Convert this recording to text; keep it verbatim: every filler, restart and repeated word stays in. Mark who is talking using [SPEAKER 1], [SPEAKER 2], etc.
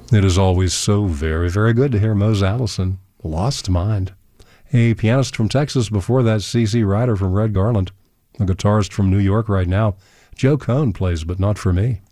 [SPEAKER 1] It is always so very, very good to hear Mose Allison, Lost Mind. A pianist from Texas before that, C C Ryder from Red Garland. A guitarist from New York right now. Joe Cohn plays But Not For Me.